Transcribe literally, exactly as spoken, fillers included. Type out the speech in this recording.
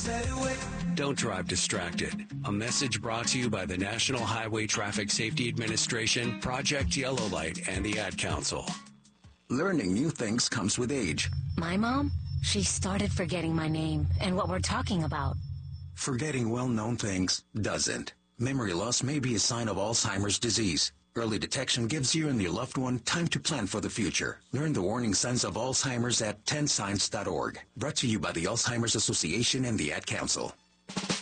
Don't drive distracted. A message brought to you by the National Highway Traffic Safety Administration, Project Yellow Light, and the Ad Council. Learning new things comes with age. My mom? She started forgetting my name and what we're talking about. Forgetting well-known things doesn't. Memory loss may be a sign of Alzheimer's disease. Early detection gives you and your loved one time to plan for the future. Learn the warning signs of Alzheimer's at ten signs dot org. Brought to you by the Alzheimer's Association and the Ad Council.